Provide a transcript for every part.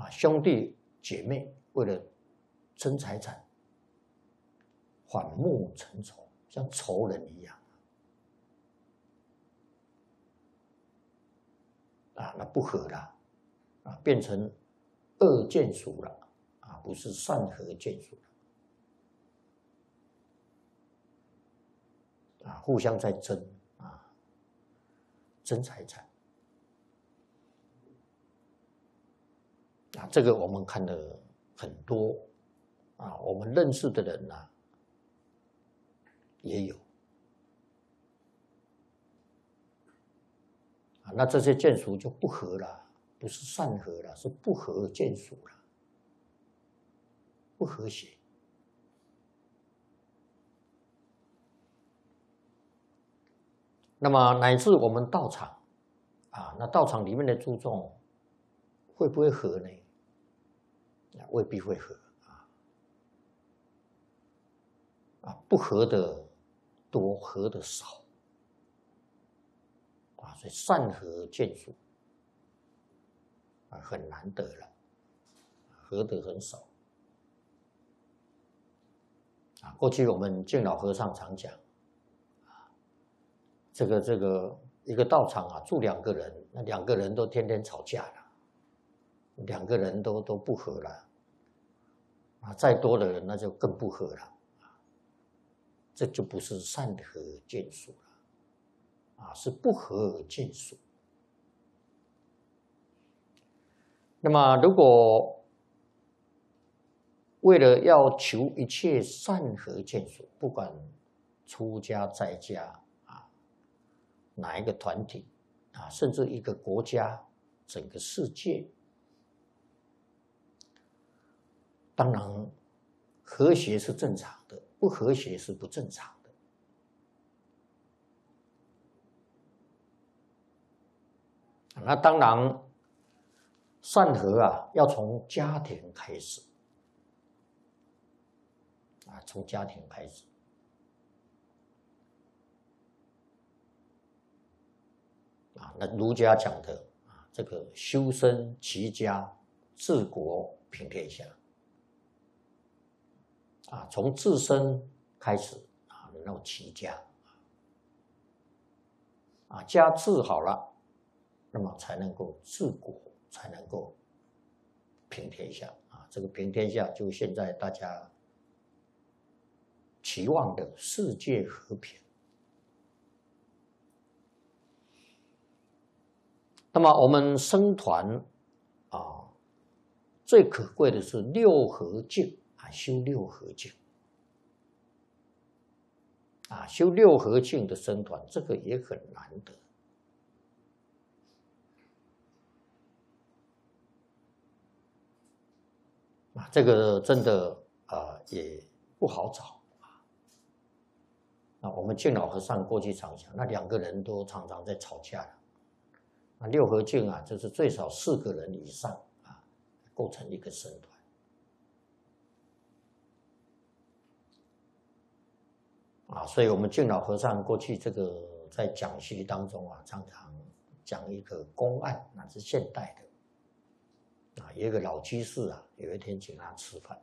兄弟姐妹为了争财产，反目成仇，像仇人一样。那不和了，变成恶见属了，不是善和见属了，互相在争，争财产，这个我们看了很多，我们认识的人也有。那这些见属就不和了，不是善和了，是不和见属了，不和谐。那么乃至我们道场，那道场里面的诸众会不会和呢？未必会和，不和的多，和的少。所以善和见属很难得了，和的很少。过去我们敬老和尚常讲，这个一个道场住2个人，那2个人都天天吵架了，2个人都不和了，再多的人那就更不和了，这就不是善和见属了。是不和见属。那么，如果为了要求一切善和见属，不管出家在家哪一个团体甚至一个国家、整个世界，当然和谐是正常的，不和谐是不正常的。那当然，善和要从家庭开始，从家庭开始。那儒家讲的这个修身齐家治国平天下，从自身开始能够齐家，家治好了，那么才能够治国，才能够平天下这个平天下就是现在大家期望的世界和平。那么我们僧团最可贵的是六合敬修六合敬修六合敬的僧团，这个也很难得。这个真的也不好找我们敬老和尚过去常讲，那2个人都常常在吵架了。六合敬就是最少4个人以上构成一个僧团所以我们敬老和尚过去这个在讲习当中常常讲一个公案，那是现代的有一个老居士有一天请他吃饭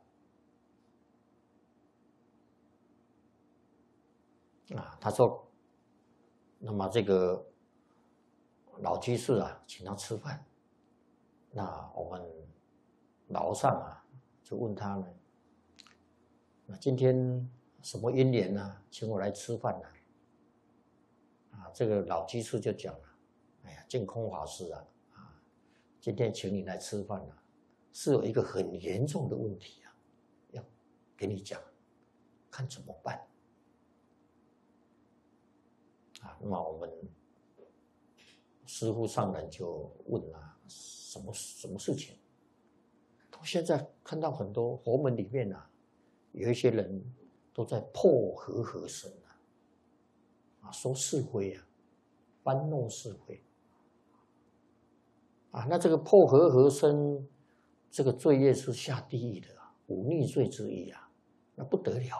他说，那么这个老居士请他吃饭，那我们老和尚就问他呢，那今天什么因缘请我来吃饭这个老居士就讲了，哎呀，净空法师今天请你来吃饭是有一个很严重的问题要给你讲，看怎么办那么我们师父上人就问什么事情？现在看到很多佛门里面有一些人都在破和声说是非搬弄是非那这个破和声，这个罪业是下地狱的忤逆罪之一那不得了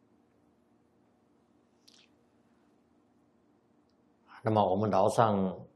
那么我们老和尚